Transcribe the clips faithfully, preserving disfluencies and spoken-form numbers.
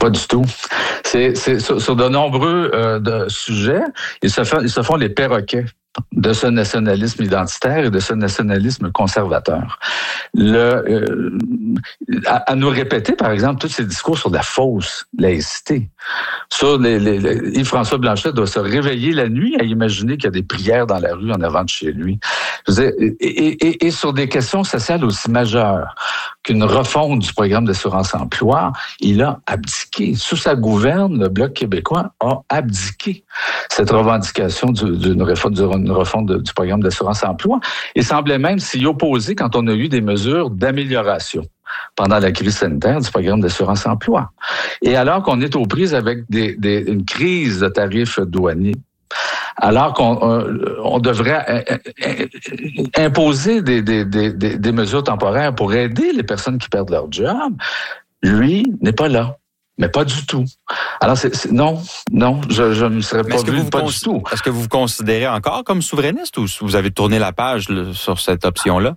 Pas du tout. C'est, c'est sur, sur de nombreux euh, de sujets, ils se, font, ils se font les perroquets de ce nationalisme identitaire et de ce nationalisme conservateur. Le, euh, à, à nous répéter, par exemple, tous ces discours sur la fausse laïcité. Sur les, les, les, Yves-François Blanchet doit se réveiller la nuit à imaginer qu'il y a des prières dans la rue en avant de chez lui. Je veux dire, et, et, et, et sur des questions sociales aussi majeures qu'une refonte du programme d'assurance-emploi, il a abdiqué. Sous sa gouverne, le Bloc québécois a abdiqué cette revendication du, d'une réforme, d'une refonte de, du programme d'assurance-emploi. Il semblait même s'y opposer quand on a eu des mesures d'amélioration pendant la crise sanitaire du programme d'assurance-emploi. Et alors qu'on est aux prises avec des, des, une crise de tarifs douaniers, alors qu'on euh, on devrait euh, imposer des, des, des, des mesures temporaires pour aider les personnes qui perdent leur job, lui n'est pas là. Mais pas du tout. Alors, c'est, c'est, non, non, je, je ne serais pas vu, pas cons- du tout. Est-ce que vous vous considérez encore comme souverainiste ou vous avez tourné la page là, sur cette option-là?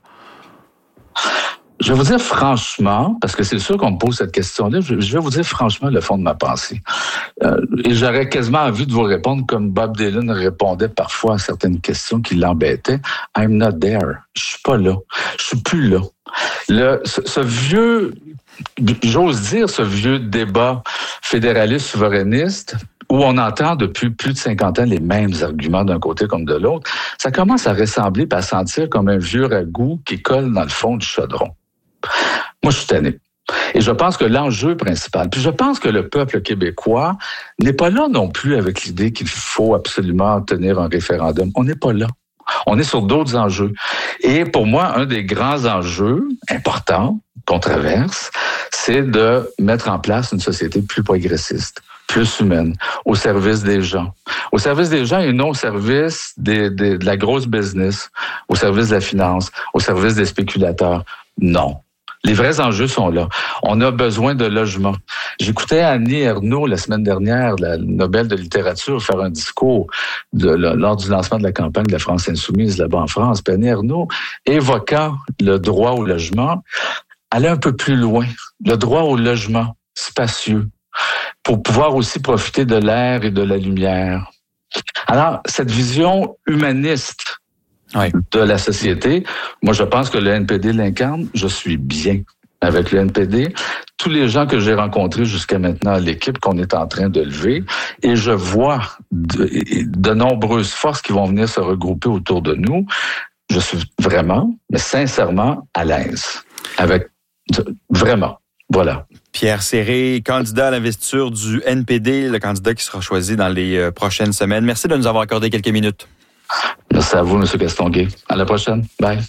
Je vais vous dire franchement, parce que c'est sûr qu'on me pose cette question-là, je, je vais vous dire franchement le fond de ma pensée. Euh, et j'aurais quasiment envie de vous répondre comme Bob Dylan répondait parfois à certaines questions qui l'embêtaient. I'm not there. Je suis pas là. Je suis plus là. Le, ce, ce vieux, j'ose dire, ce vieux débat fédéraliste souverainiste, où on entend depuis plus de cinquante ans les mêmes arguments d'un côté comme de l'autre, ça commence à ressembler et à sentir comme un vieux ragoût qui colle dans le fond du chaudron. Moi, je suis tanné. Et je pense que l'enjeu principal, puis je pense que le peuple québécois n'est pas là non plus avec l'idée qu'il faut absolument tenir un référendum. On n'est pas là. On est sur d'autres enjeux. Et pour moi, un des grands enjeux importants qu'on traverse, c'est de mettre en place une société plus progressiste, plus humaine, au service des gens. Au service des gens et non au service des, des, de la grosse business, au service de la finance, au service des spéculateurs. Non. Les vrais enjeux sont là. On a besoin de logements. J'écoutais Annie Ernaux la semaine dernière, la Nobel de littérature, faire un discours de, le, lors du lancement de la campagne de la France insoumise là-bas en France. Puis Annie Ernaux, évoquant le droit au logement, allait un peu plus loin. Le droit au logement spacieux pour pouvoir aussi profiter de l'air et de la lumière. Alors, cette vision humaniste oui. de la société, moi, je pense que le N P D l'incarne. Je suis bien avec le N P D. Tous les gens que j'ai rencontrés jusqu'à maintenant à l'équipe qu'on est en train de lever, et je vois de, de nombreuses forces qui vont venir se regrouper autour de nous. Je suis vraiment, mais sincèrement, à l'aise avec vraiment. Voilà. Pierre Serré, candidat à l'investiture du N P D, le candidat qui sera choisi dans les prochaines semaines. Merci de nous avoir accordé quelques minutes. Merci à vous, M. Castonguay. À la prochaine. Bye.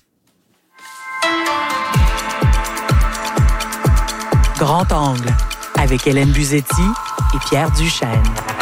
Grand Angle, avec Hélène Buzetti et Pierre Duchesne.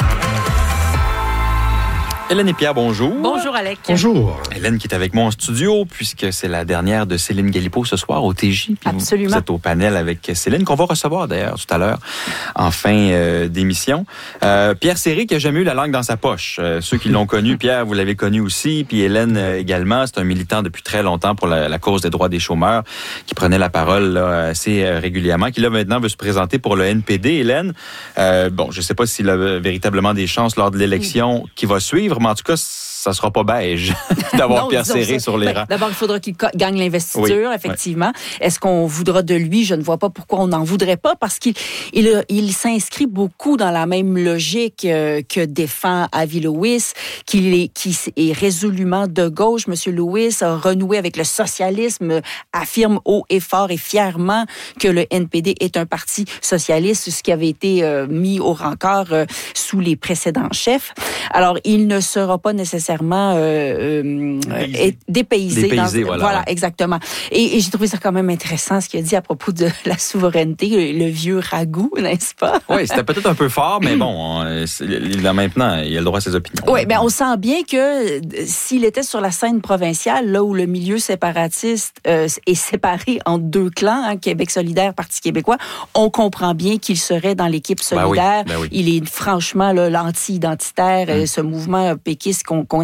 Hélène et Pierre, bonjour. Bonjour, Alec. Bonjour. Hélène qui est avec moi en studio, puisque c'est la dernière de Céline Galipeau ce soir au T J. Puis absolument. Vous êtes au panel avec Céline, qu'on va recevoir d'ailleurs tout à l'heure, en fin euh, d'émission. Euh, Pierre Serré qui a jamais eu la langue dans sa poche. Euh, ceux qui l'ont connu, Pierre, vous l'avez connu aussi, puis Hélène euh, également. C'est un militant depuis très longtemps pour la, la cause des droits des chômeurs, qui prenait la parole là, assez euh, régulièrement, qui là maintenant veut se présenter pour le N P D. Hélène, euh, bon, je sais pas s'il a véritablement des chances lors de l'élection mmh. qui va suivre, mais en tout cas, ça sera pas beige d'avoir non, Pierre Serré sur les ben, rangs. D'abord, il faudra qu'il gagne l'investiture, oui, effectivement. Oui. Est-ce qu'on voudra de lui? Je ne vois pas pourquoi on n'en voudrait pas, parce qu'il il, il s'inscrit beaucoup dans la même logique euh, que défend Avi Lewis, qu'il est, qui est résolument de gauche. Monsieur Lewis a renoué avec le socialisme, affirme haut et fort et fièrement que le N P D est un parti socialiste, ce qui avait été euh, mis au rencard euh, sous les précédents chefs. Alors, il ne sera pas nécessairement euh, euh, dépaysé. dépaysé, dépaysé dans, voilà, voilà ouais. exactement. Et, et j'ai trouvé ça quand même intéressant ce qu'il a dit à propos de la souveraineté, le, le vieux ragoût, n'est-ce pas? Oui, c'était peut-être un peu fort, mais bon, là maintenant, il a le droit à ses opinions. Oui, bien on sent bien que s'il était sur la scène provinciale, là où le milieu séparatiste euh, est séparé en deux clans, hein, Québec solidaire, Parti québécois, on comprend bien qu'il serait dans l'équipe solidaire. Ben oui, ben oui. Il est franchement là, l'anti-identitaire, hum. ce mouvement péquiste qu'on, qu'on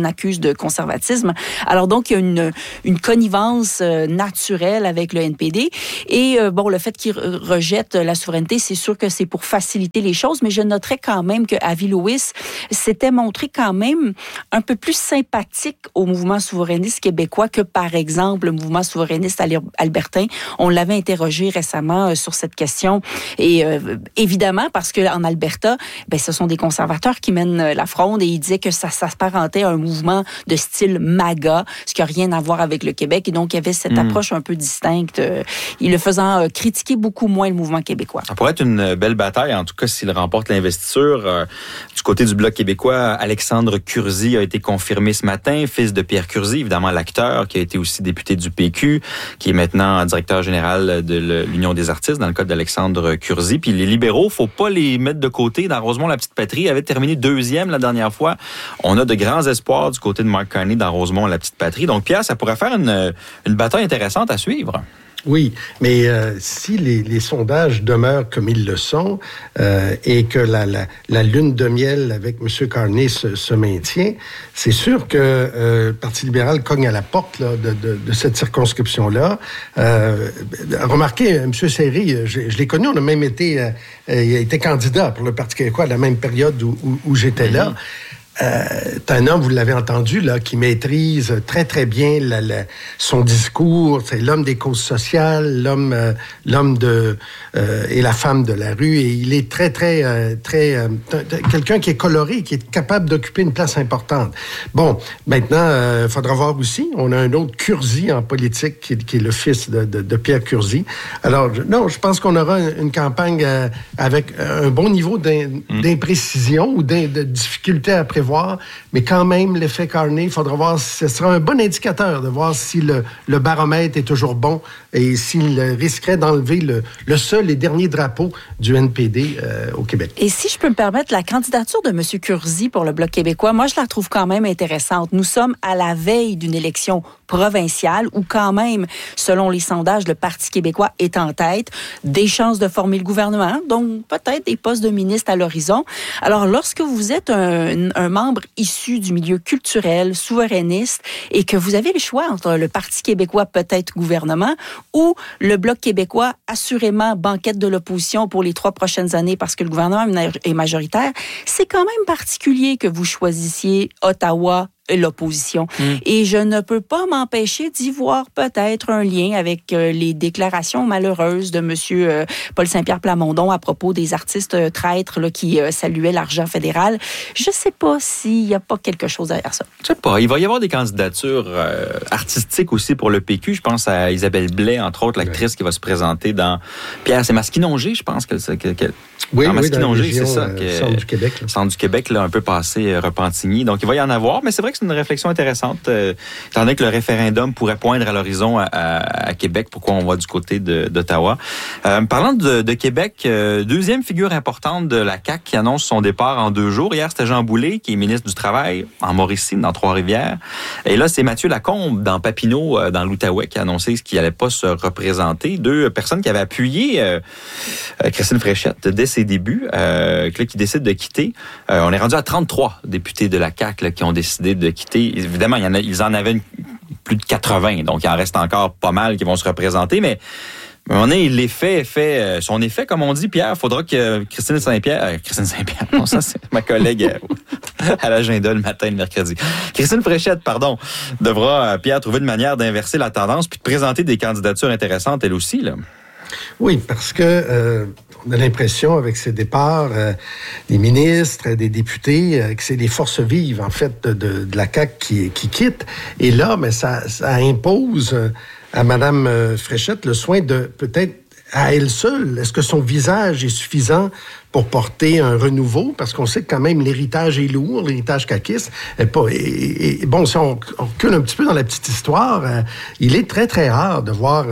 qu'on accuse de conservatisme. Alors donc, il y a une, une connivence euh, naturelle avec le N P D. Et euh, bon, le fait qu'il rejette la souveraineté, c'est sûr que c'est pour faciliter les choses, mais je noterais quand même que Avi Lewis s'était montré quand même un peu plus sympathique au mouvement souverainiste québécois que, par exemple, le mouvement souverainiste albertain. On l'avait interrogé récemment euh, sur cette question. Et euh, évidemment, parce qu'en Alberta, ben, ce sont des conservateurs qui mènent la fronde et ils disaient que ça s'apparentait à un mouvement de style MAGA, ce qui n'a rien à voir avec le Québec. Et donc, il y avait cette mmh. approche un peu distincte, euh, il le faisant euh, critiquer beaucoup moins le mouvement québécois. Ça pourrait être une belle bataille, en tout cas, s'il remporte l'investiture. Euh, du côté du Bloc québécois, Alexandre Curzy a été confirmé ce matin, fils de Pierre Curzy, évidemment l'acteur, qui a été aussi député du P Q, qui est maintenant directeur général de l'Union des artistes, dans le cas d'Alexandre Curzy. Puis les libéraux, faut pas les mettre de côté. Dans Rosemont-la-Petite-Patrie, avait terminé deuxième la dernière fois. On a de grands espoirs du côté de Mark Carney dans Rosemont-la-Petite-Patrie. Donc, Pierre, ça pourrait faire une, une bataille intéressante à suivre. Oui, mais euh, si les, les sondages demeurent comme ils le sont euh, et que la, la, la lune de miel avec M. Carney se, se maintient, c'est sûr que euh, le Parti libéral cogne à la porte là, de, de, de cette circonscription-là. Euh, remarquez, M. Serry, je, je l'ai connu, on a même été, euh, il a été candidat pour le Parti québécois à la même période où, où, où j'étais là. Mm-hmm. Euh, c'est un homme, vous l'avez entendu, là, qui maîtrise très, très bien la, la, son discours. C'est l'homme des causes sociales, l'homme, euh, l'homme de, euh, et la femme de la rue. Et il est très, très, euh, très... Euh, quelqu'un qui est coloré, qui est capable d'occuper une place importante. Bon, maintenant, il euh, faudra voir aussi. On a un autre Curzy en politique, qui, qui est le fils de, de, de Pierre Curzy. Alors, je, non, je pense qu'on aura une, une campagne euh, avec un bon niveau d'im, mmh. d'imprécision ou d'im, de difficulté à prévoir. Mais quand même, l'effet Carney, il faudra voir, ce sera un bon indicateur de voir si le, le baromètre est toujours bon et s'il risquerait d'enlever le, le seul et dernier drapeau du N P D euh, au Québec. Et si je peux me permettre, la candidature de M. Curzy pour le Bloc québécois, moi, je la trouve quand même intéressante. Nous sommes à la veille d'une élection provinciale où quand même, selon les sondages, le Parti québécois est en tête, des chances de former le gouvernement, donc peut-être des postes de ministre à l'horizon. Alors, lorsque vous êtes un, un membre issu du milieu culturel, souverainiste, et que vous avez le choix entre le Parti québécois, peut-être gouvernement, ou le Bloc québécois, assurément banquette de l'opposition pour les trois prochaines années parce que le gouvernement est majoritaire, c'est quand même particulier que vous choisissiez Ottawa, l'opposition. Mmh. Et je ne peux pas m'empêcher d'y voir peut-être un lien avec euh, les déclarations malheureuses de M. Euh, Paul Saint-Pierre Plamondon à propos des artistes euh, traîtres là, qui euh, saluaient l'argent fédéral. Je ne sais pas s'il n'y a pas quelque chose derrière ça. Je ne sais pas. Il va y avoir des candidatures euh, artistiques aussi pour le P Q. Je pense à Isabelle Blais, entre autres, l'actrice ouais. qui va se présenter dans... Pierre, c'est Masquinongé, je pense. Que, que, que... Oui, oui, Masquinongé, dans la région, c'est ça. Euh, que, centre du Québec. Là. Centre du Québec, là, un peu passé euh, Repentigny. Donc, il va y en avoir, mais c'est vrai que c'est une réflexion intéressante, euh, étant donné que le référendum pourrait poindre à l'horizon à, à, à Québec. Pourquoi on va du côté de, d'Ottawa? Euh, parlant de, de Québec, euh, deuxième figure importante de la C A Q qui annonce son départ en deux jours. Hier, c'était Jean Boulet, qui est ministre du Travail en Mauricie, dans Trois-Rivières. Et là, c'est Mathieu Lacombe, dans Papineau, euh, dans l'Outaouais, qui a annoncé qu'il n'allait pas se représenter. Deux personnes qui avaient appuyé euh, Christine Fréchette dès ses débuts, euh, qui décident de quitter. Euh, on est rendu à trente-trois députés de la C A Q là, qui ont décidé de quitter. Évidemment, il y en a, ils en avaient une, plus de quatre-vingts, donc il en reste encore pas mal qui vont se représenter, mais à un moment donné, l'effet fait son effet, comme on dit, Pierre. Il faudra que Christine Saint-Pierre... Euh, Christine Saint-Pierre, non, ça c'est ma collègue euh, à l'agenda le matin, le mercredi. Christine Fréchette, pardon, devra, euh, Pierre, trouver une manière d'inverser la tendance puis de présenter des candidatures intéressantes, elle aussi, là. Oui, parce que euh, on a l'impression, avec ces départs euh, des ministres, des députés, euh, que c'est les forces vives, en fait, de, de, de la C A Q qui, qui quittent. Et là, mais ça, ça impose euh, à Mme euh, Fréchette le soin de, peut-être, à elle seule, est-ce que son visage est suffisant pour porter un renouveau? Parce qu'on sait que quand même l'héritage est lourd, l'héritage caquiste. Et, pas, et, et bon, si on, on recule un petit peu dans la petite histoire, euh, il est très, très rare de voir un,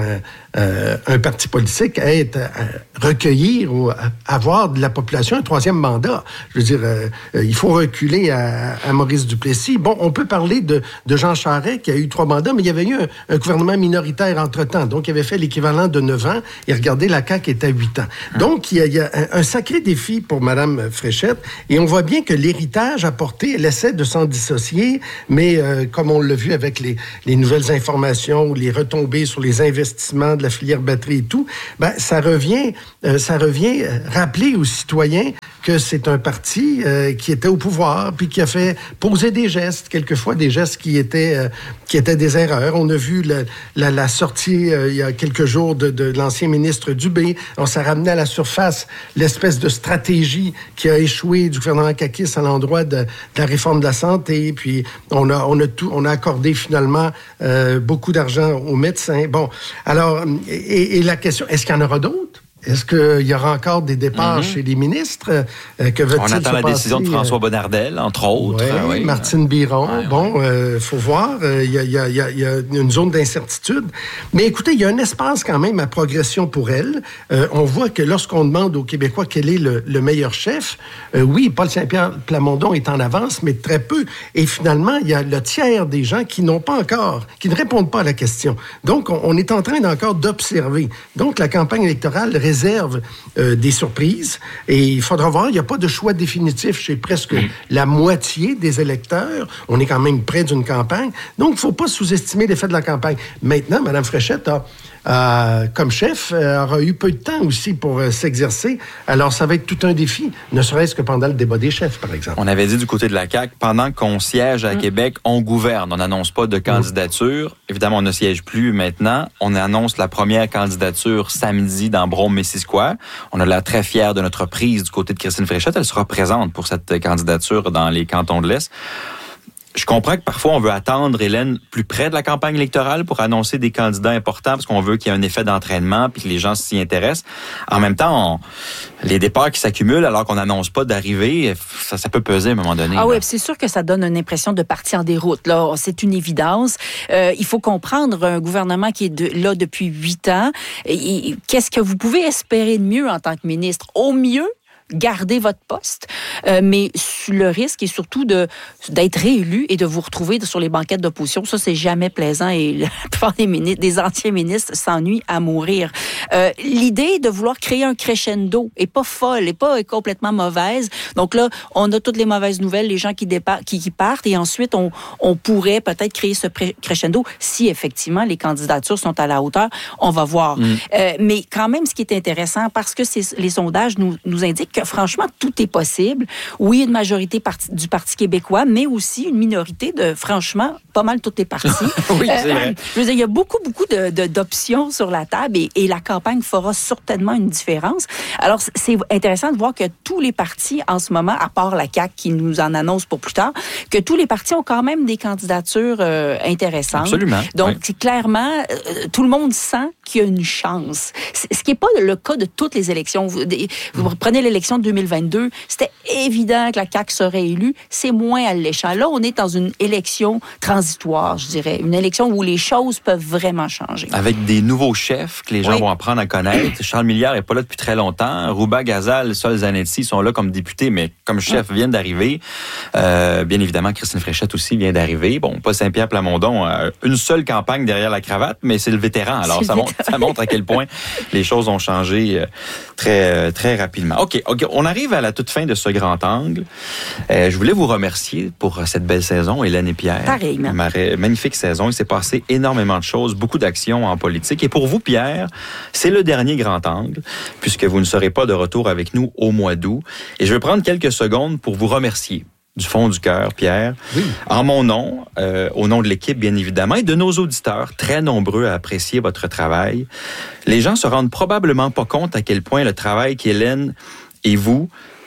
euh, un parti politique à être, à recueillir ou à avoir de la population un troisième mandat. Je veux dire, euh, il faut reculer à, à Maurice Duplessis. Bon, on peut parler de, de Jean Charest qui a eu trois mandats, mais il y avait eu un, un gouvernement minoritaire entre-temps. Donc, il avait fait l'équivalent de neuf ans et regardez, la C A Q est à huit ans. Donc, il y a, il y a un, un sacré défi pour Mme Fréchette et on voit bien que l'héritage apporté, elle essaie de s'en dissocier, mais euh, comme on l'a vu avec les, les nouvelles informations ou les retombées sur les investissements de la filière batterie et tout, ben, ça revient, euh, ça revient rappeler aux citoyens que c'est un parti euh, qui était au pouvoir puis qui a fait poser des gestes, quelquefois des gestes qui étaient, euh, qui étaient des erreurs. On a vu la, la, la sortie euh, il y a quelques jours de, de l'ancien ministre Dubé. On s'est ramené à la surface l'espèce de stratégie qui a échoué du gouvernement caquiste à l'endroit de, de la réforme de la santé. Puis on a, on a, tout, on a accordé finalement euh, beaucoup d'argent aux médecins. Bon, alors, et, et la question, est-ce qu'il y en aura d'autres? Est-ce qu'il y aura encore des départs mm-hmm. chez les ministres? Euh, que On attend la passer? décision de François Bonnardel, entre autres. Ouais, oui, Martine Biron. Ouais, bon, il ouais. euh, faut voir. Il euh, y, y, y, y a une zone d'incertitude. Mais écoutez, il y a un espace quand même à progression pour elle. Euh, on voit que lorsqu'on demande aux Québécois quel est le, le meilleur chef, euh, oui, Paul Saint-Pierre Plamondon est en avance, mais très peu. Et finalement, il y a le tiers des gens qui n'ont pas encore, qui ne répondent pas à la question. Donc, on, on est en train encore d'observer. Donc, la campagne électorale réserve euh, des surprises et il faudra voir, il n'y a pas de choix définitif chez presque mmh. la moitié des électeurs. On est quand même près d'une campagne. Donc, il ne faut pas sous-estimer l'effet de la campagne. Maintenant, Mme Fréchette a Euh, comme chef, euh, aura eu peu de temps aussi pour euh, s'exercer. Alors, ça va être tout un défi, ne serait-ce que pendant le débat des chefs, par exemple. On avait dit du côté de la C A Q, pendant qu'on siège à mmh. Québec, on gouverne. On n'annonce pas de candidature. Mmh. Évidemment, on ne siège plus maintenant. On annonce la première candidature samedi dans Brome-Missisquoi. On a l'air très fiers de notre prise du côté de Christine Fréchette. Elle sera présente pour cette candidature dans les cantons de l'Est. Je comprends que parfois, on veut attendre, Hélène, plus près de la campagne électorale pour annoncer des candidats importants parce qu'on veut qu'il y ait un effet d'entraînement puis que les gens s'y intéressent. En même temps, on, les départs qui s'accumulent alors qu'on n'annonce pas d'arrivée, ça, ça peut peser à un moment donné. Ah là. Oui, c'est sûr que ça donne une impression de partie en déroute. Là, c'est une évidence. Euh, il faut comprendre un gouvernement qui est de, là depuis huit ans. Et, et, qu'est-ce que vous pouvez espérer de mieux en tant que ministre? Au mieux, gardez votre poste, euh, mais le risque est surtout de, d'être réélu et de vous retrouver sur les banquettes d'opposition. Ça, c'est jamais plaisant et la plupart des, ministres, des anciens ministres s'ennuient à mourir. Euh, l'idée de vouloir créer un crescendo est pas folle, est pas complètement mauvaise. Donc là, on a toutes les mauvaises nouvelles, les gens qui, dépa- qui, qui partent et ensuite, on, on pourrait peut-être créer ce crescendo si effectivement les candidatures sont à la hauteur. On va voir. Mm. Euh, mais quand même, ce qui est intéressant, parce que c'est, les sondages nous, nous indiquent que franchement, tout est possible. Oui, une majorité parti, du Parti québécois, mais aussi une minorité de, franchement, pas mal toutes les partis. Oui, c'est vrai. Euh, je veux dire, il y a beaucoup, beaucoup de, de, d'options sur la table et, et la campagne fera certainement une différence. Alors, c'est intéressant de voir que tous les partis, en ce moment, à part la C A Q qui nous en annonce pour plus tard, que tous les partis ont quand même des candidatures euh, intéressantes. Absolument. Donc, oui. c'est clairement, euh, tout le monde sent qu'il y a une chance. C'est, ce qui n'est pas le cas de toutes les élections. Vous, des, vous prenez l'élection de deux mille vingt-deux, c'était évident que la C A Q serait élue. C'est moins alléchant. Là, on est dans une élection transitoire, je dirais. Une élection où les choses peuvent vraiment changer. Avec des nouveaux chefs que les gens oui. vont apprendre à connaître. Charles Milliard n'est pas là depuis très longtemps. Rouba Ghazal, Sol Zanetti sont là comme députés, mais comme chef oui. viennent d'arriver. Euh, bien évidemment, Christine Fréchette aussi vient d'arriver. Bon, pas Saint-Pierre Plamondon, euh, une seule campagne derrière la cravate, mais c'est le vétéran. Alors, ça montre, ça montre à quel point les choses ont changé euh, très, très rapidement. OK, OK. On arrive à la toute fin de ce grand angle. Euh, je voulais vous remercier pour cette belle saison, Hélène et Pierre. Pareillement. Ma magnifique saison. Il s'est passé énormément de choses, beaucoup d'actions en politique. Et pour vous, Pierre, c'est le dernier grand angle, puisque vous ne serez pas de retour avec nous au mois d'août. Et je vais prendre quelques secondes pour vous remercier. Du fond du cœur, Pierre. Oui. En mon nom, euh, au nom de l'équipe, bien évidemment, et de nos auditeurs, très nombreux à apprécier votre travail. Les gens se rendent probablement pas compte à quel point le travail qu'Hélène et vous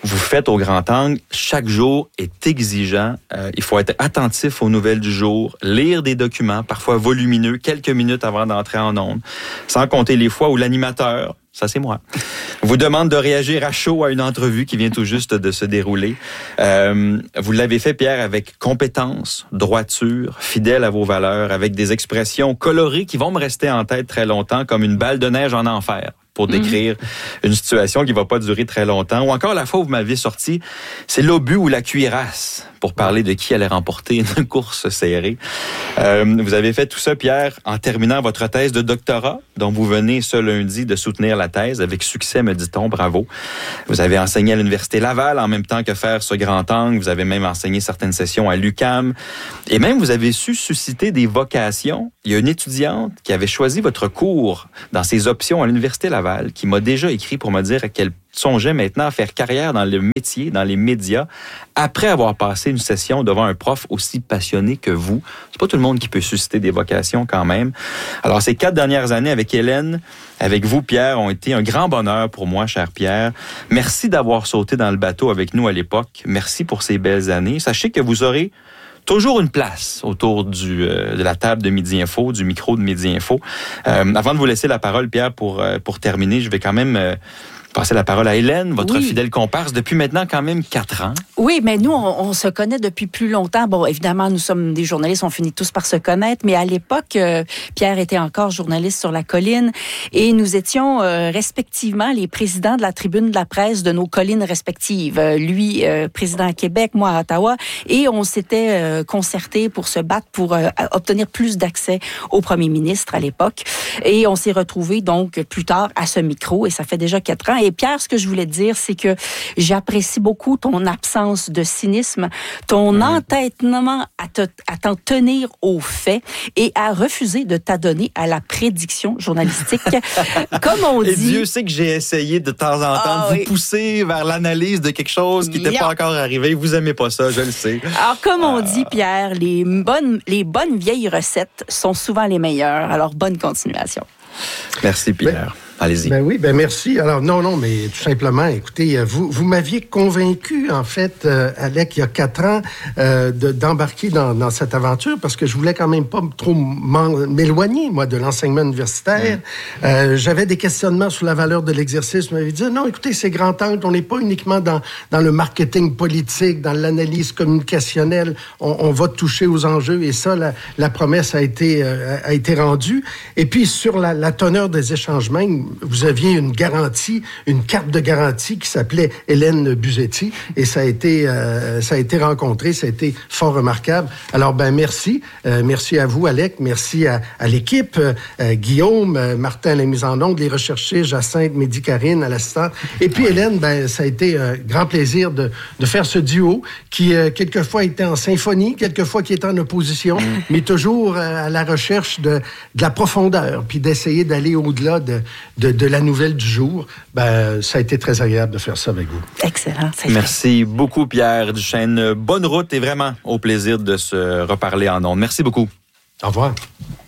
vous faites au grand angle, chaque jour est exigeant. Euh, il faut être attentif aux nouvelles du jour, lire des documents, parfois volumineux, quelques minutes avant d'entrer en ondes, sans compter les fois où l'animateur, ça c'est moi, vous demande de réagir à chaud à une entrevue qui vient tout juste de se dérouler. Euh, vous l'avez fait, Pierre, avec compétence, droiture, fidèle à vos valeurs, avec des expressions colorées qui vont me rester en tête très longtemps, comme une balle de neige en enfer, pour décrire mmh. une situation qui va pas durer très longtemps. Ou encore la fois où vous m'aviez sorti, c'est l'obus ou la cuirasse, pour parler de qui allait remporter une course serrée. Euh, vous avez fait tout ça, Pierre, en terminant votre thèse de doctorat, dont vous venez ce lundi de soutenir la thèse, avec succès, me dit-on, bravo. Vous avez enseigné à l'Université Laval en même temps que faire ce grand angle. Vous avez même enseigné certaines sessions à l'U Q A M. Et même, vous avez su susciter des vocations. Il y a une étudiante qui avait choisi votre cours dans ses options à l'Université Laval, qui m'a déjà écrit pour me dire qu'elle songeait maintenant à faire carrière dans le métier, dans les médias, après avoir passé une session devant un prof aussi passionné que vous. C'est pas tout le monde qui peut susciter des vocations quand même. Alors, ces quatre dernières années avec Hélène, avec vous, Pierre, ont été un grand bonheur pour moi, cher Pierre. Merci d'avoir sauté dans le bateau avec nous à l'époque. Merci pour ces belles années. Sachez que vous aurez toujours une place autour du, euh, de la table de Midi Info, du micro de Midi Info. Euh, avant de vous laisser la parole, Pierre, pour, euh, pour terminer, je vais quand même euh, passer la parole à Hélène, votre oui. fidèle comparse, depuis maintenant quand même quatre ans. Oui, mais nous, on, on se connaît depuis plus longtemps. Bon, évidemment, nous sommes des journalistes, on finit tous par se connaître, mais à l'époque, euh, Pierre était encore journaliste sur La Colline et nous étions euh, respectivement les présidents de la tribune de la presse de nos collines respectives. Euh, lui, euh, président à Québec, moi à Ottawa, et on s'était euh, concertés pour se battre pour euh, obtenir plus d'accès au premier ministre à l'époque. Et on s'est retrouvés donc plus tard à ce micro, et ça fait déjà quatre ans. Et Pierre, ce que je voulais te dire, c'est que j'apprécie beaucoup ton absence de cynisme, ton mmh. entêtement à, te, à t'en tenir aux faits et à refuser de t'adonner à la prédiction journalistique. Comme on dit... Et Dieu sait que j'ai essayé de temps en temps ah, de vous oui. pousser vers l'analyse de quelque chose qui n'était yeah. pas encore arrivé. Vous aimez pas ça, je le sais. Alors, comme on dit, Pierre, les bonnes, les bonnes vieilles recettes sont souvent les meilleures. Alors, bonne continuation. Merci, Pierre. Mais... Allez-y. Ben oui, ben merci. Alors, non, non, mais tout simplement, écoutez, vous, vous m'aviez convaincu, en fait, euh, Alec, il y a quatre ans, euh, de, d'embarquer dans, dans cette aventure parce que je voulais quand même pas trop m'éloigner, moi, de l'enseignement universitaire. Mmh. Euh, j'avais des questionnements sur la valeur de l'exercice. Je m'avais dit, non, écoutez, c'est grand angle. On n'est pas uniquement dans, dans le marketing politique, dans l'analyse communicationnelle. On, on va toucher aux enjeux et ça, la, la promesse a été, euh, a été rendue. Et puis, sur la, la teneur des échanges même, vous aviez une garantie, une carte de garantie qui s'appelait Hélène Buzetti et ça a été, euh, ça a été rencontré, ça a été fort remarquable. Alors, ben merci. Euh, merci à vous, Alec. Merci à, à l'équipe, euh, Guillaume, euh, Martin à la mise en onde, les recherchés, Jacinthe, Mehdi Karine à l'assistant. Et puis, Hélène, ben ça a été un grand plaisir de, de faire ce duo qui, euh, quelquefois, était en symphonie, quelquefois qui était en opposition, mmh. mais toujours euh, à la recherche de, de la profondeur, puis d'essayer d'aller au-delà de De, de la nouvelle du jour. Ben, ça a été très agréable de faire ça avec vous. Excellent. C'est Merci fait. beaucoup, Pierre Duchesne. Bonne route et vraiment au plaisir de se reparler en ondes. Merci beaucoup. Au revoir.